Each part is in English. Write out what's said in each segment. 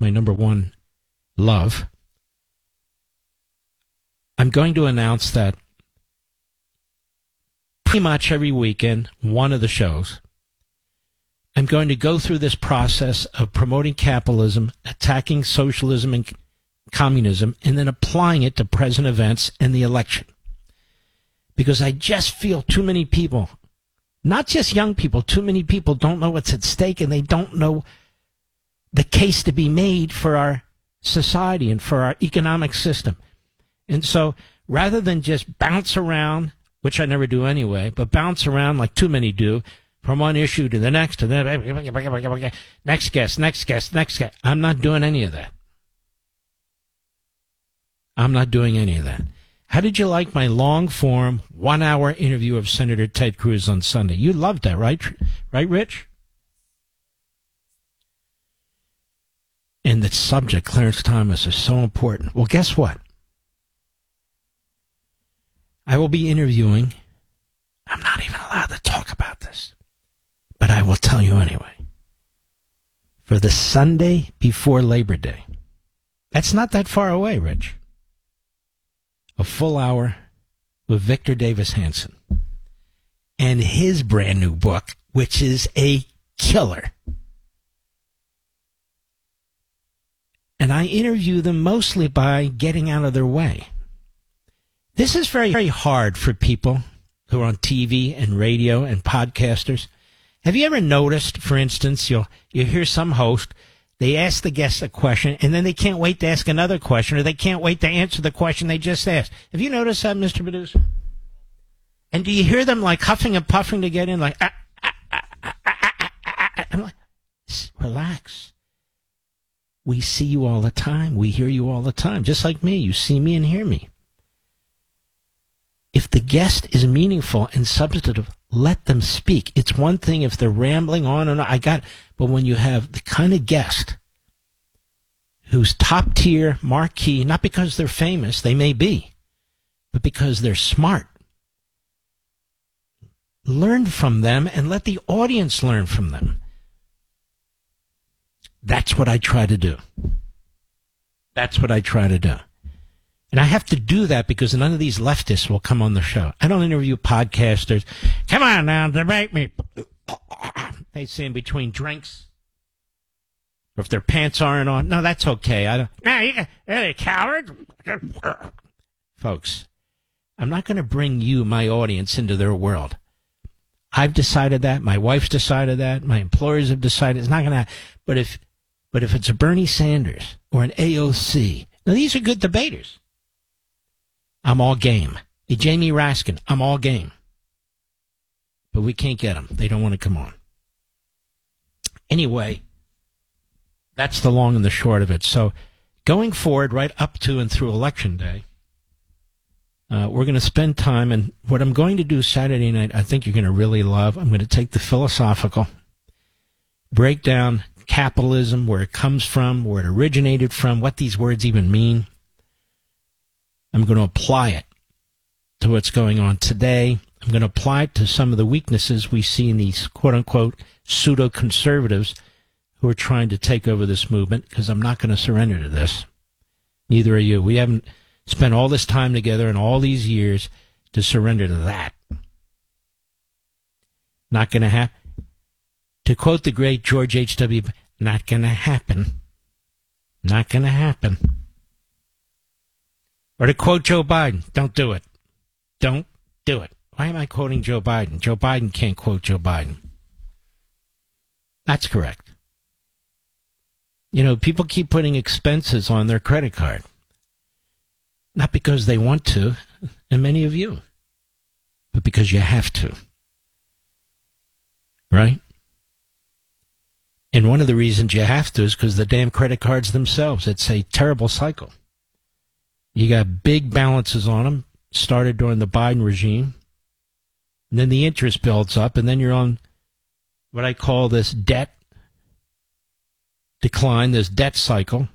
my number one love, I'm going to announce that pretty much every weekend, one of the shows, I'm going to go through this process of promoting capitalism, attacking socialism and communism, and then applying it to present events and the election. Because I just feel too many people, not just young people, too many people don't know what's at stake, and they don't know the case to be made for our society and for our economic system. And so rather than just bounce around, which I never do anyway, but bounce around like too many do, from one issue to the next, and then next guest. I'm not doing any of that. I'm not doing any of that. How did you like my long-form, 1-hour interview of Senator Ted Cruz on Sunday? You loved that, right? Right, Rich? And the subject, Clarence Thomas, is so important. Well, guess what? I will be interviewing. I'm not even allowed to talk about this, but I will tell you anyway. For the Sunday before Labor Day. That's not that far away, Rich. A full hour with Victor Davis Hanson and his brand new book, which is a killer. And I interview them mostly by getting out of their way. This is very, very hard for people who are on TV and radio and podcasters. Have you ever noticed, for instance, you hear some host, they ask the guest a question, and then they can't wait to ask another question, or they can't wait to answer the question they just asked. Have you noticed that, Mr. Producer? And do you hear them like huffing and puffing to get in, like, I'm like, relax. We see you all the time. We hear you all the time. Just like me. You see me and hear me. If the guest is meaningful and substantive, let them speak. It's one thing if they're rambling on and on. But when you have the kind of guest who's top tier, marquee, not because they're famous, they may be, but because they're smart, learn from them and let the audience learn from them. That's what I try to do. That's what I try to do. And I have to do that because none of these leftists will come on the show. I don't interview podcasters. Come on now, debate me. They say in between drinks. Or if their pants aren't on. No, that's okay. I don't. No, you're a coward. Folks, I'm not going to bring you, my audience, into their world. I've decided that. My wife's decided that. My employers have decided it's not going to. But if it's a Bernie Sanders or an AOC, now these are good debaters. I'm all game. A Jamie Raskin, I'm all game. But we can't get them. They don't want to come on. Anyway, that's the long and the short of it. So going forward, right up to and through Election Day, we're going to spend time, and what I'm going to do Saturday night, I think you're going to really love. I'm going to take the philosophical, break down capitalism, where it comes from, where it originated from, what these words even mean. I'm going to apply it to what's going on today. I'm going to apply it to some of the weaknesses we see in these quote-unquote pseudo-conservatives who are trying to take over this movement, because I'm not going to surrender to this. Neither are you. We haven't spent all this time together and all these years to surrender to that. Not going to happen. To quote the great George H.W., not going to happen. Not going to happen. Or to quote Joe Biden, don't do it. Don't do it. Why am I quoting Joe Biden? Joe Biden can't quote Joe Biden. That's correct. You know, people keep putting expenses on their credit card. Not because they want to, and many of you, but because you have to. Right? And one of the reasons you have to is because the damn credit cards themselves, it's a terrible cycle. You got big balances on them, started during the Biden regime, and then the interest builds up, and then you're on what I call this debt decline, this debt cycle.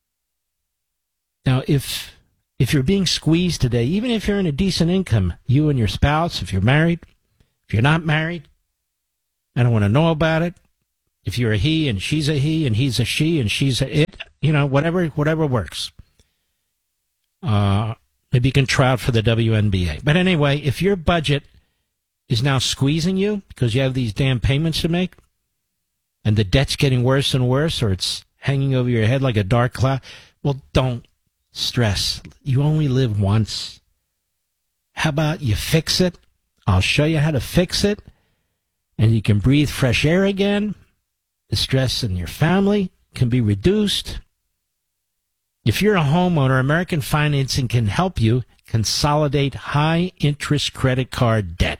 Now, if you're being squeezed today, even if you're in a decent income, you and your spouse, if you're married, if you're not married, I don't want to know about it. If you're a he and she's a he and he's a she and she's a it, whatever works. Maybe you can try out for the WNBA. But anyway, if your budget is now squeezing you because you have these damn payments to make, and the debt's getting worse and worse, or it's hanging over your head like a dark cloud, well, don't stress. You only live once. How about you fix it? I'll show you how to fix it, and you can breathe fresh air again. The stress in your family can be reduced. If you're a homeowner, American Financing can help you consolidate high-interest credit card debt,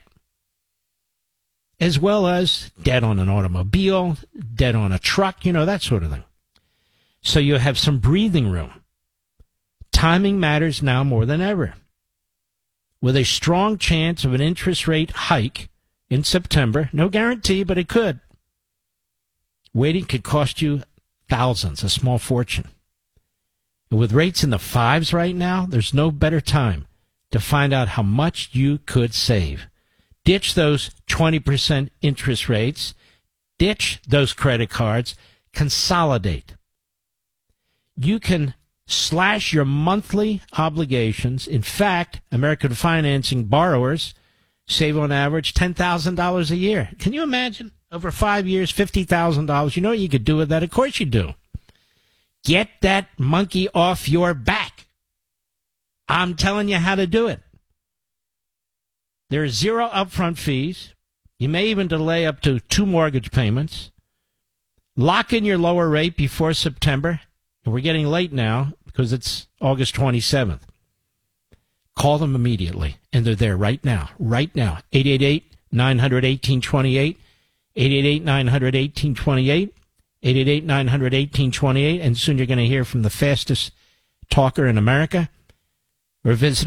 as well as debt on an automobile, debt on a truck, that sort of thing. So you have some breathing room. Timing matters now more than ever. With a strong chance of an interest rate hike in September, no guarantee, but it could. Waiting could cost you thousands, a small fortune. And with rates in the 5s right now, there's no better time to find out how much you could save. Ditch those 20% interest rates. Ditch those credit cards. Consolidate. You can slash your monthly obligations. In fact, American Financing borrowers save on average $10,000 a year. Can you imagine? Over 5 years, $50,000. You know what you could do with that? Of course you do. Get that monkey off your back. I'm telling you how to do it. There are 0 upfront fees. You may even delay up to 2 mortgage payments. Lock in your lower rate before September. And we're getting late now because it's August 27th. Call them immediately. And they're there right now. Right now. 888-900-1828. 888-900-1828. 888-900-1828. And soon you're going to hear from the fastest talker in America. Or visit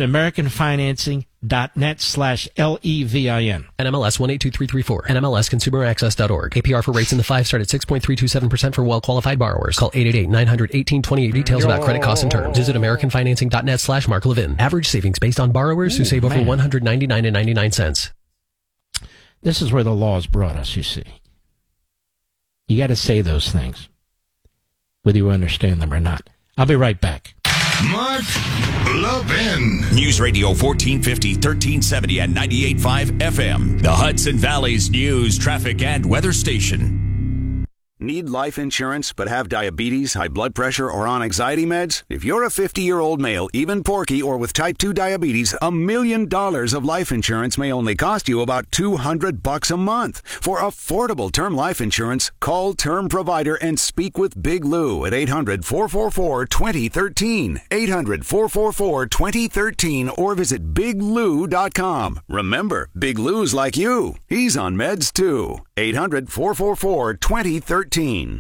AmericanFinancing.net/LEVIN. NMLS 182334. NMLSConsumerAccess.org. APR for rates in the 5 start at 6.327% for well-qualified borrowers. Call 888-900-1828. Details about credit costs and terms. Visit AmericanFinancing.net/Mark Levin. Average savings based on borrowers who save over $199.99. This is where the laws brought us, you see. You got to say those things, whether you understand them or not. I'll be right back. Mark Levin. News Radio 1450, 1370 and 98.5 FM. The Hudson Valley's news, traffic, and weather station. Need life insurance but have diabetes, high blood pressure, or on anxiety meds? If you're a 50-year-old male, even porky, or with type 2 diabetes, $1 million of life insurance may only cost you about $200 a month. For affordable term life insurance, call Term Provider and speak with Big Lou at 800-444-2013. 800-444-2013 or visit biglou.com. Remember, Big Lou's like you. He's on meds too. 800-444-2013.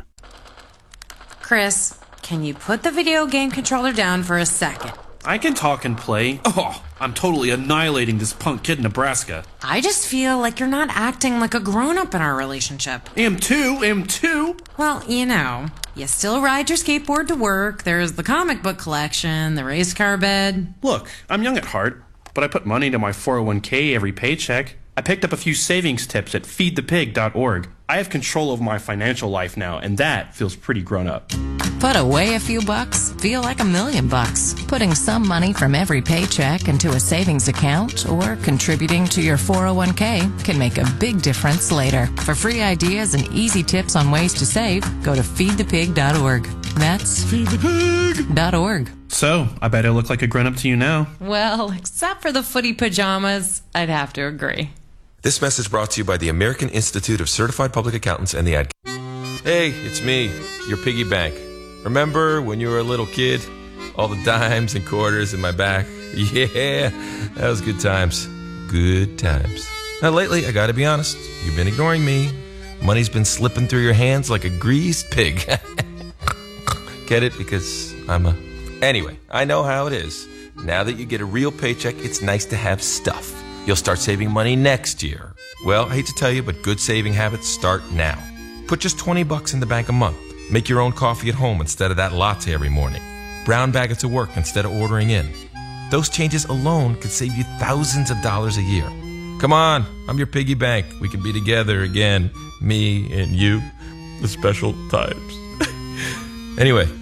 Chris, can you put the video game controller down for a second? I can talk and play. Oh, I'm totally annihilating this punk kid in Nebraska. I just feel like you're not acting like a grown-up in our relationship. Am too. Well, you still ride your skateboard to work, there's the comic book collection, the race car bed. Look, I'm young at heart, but I put money into my 401k every paycheck. I picked up a few savings tips at feedthepig.org. I have control over my financial life now, and that feels pretty grown up. Put away a few bucks, feel like $1 million. Putting some money from every paycheck into a savings account or contributing to your 401k can make a big difference later. For free ideas and easy tips on ways to save, go to feedthepig.org. That's feedthepig.org. So, I bet I look like a grown-up to you now. Well, except for the footy pajamas, I'd have to agree. This message brought to you by the American Institute of Certified Public Accountants and the Ad. Hey, it's me, your piggy bank. Remember when you were a little kid? All the dimes and quarters in my back? Yeah, that was good times. Good times. Now lately, I gotta be honest, you've been ignoring me. Money's been slipping through your hands like a greased pig. Get it? Because I'm a... Anyway, I know how it is. Now that you get a real paycheck, it's nice to have stuff. You'll start saving money next year. Well, I hate to tell you, but good saving habits start now. Put just $20 in the bank a month. Make your own coffee at home instead of that latte every morning. Brown bag it to work instead of ordering in. Those changes alone could save you thousands of dollars a year. Come on, I'm your piggy bank. We can be together again, me and you, the special times. Anyway,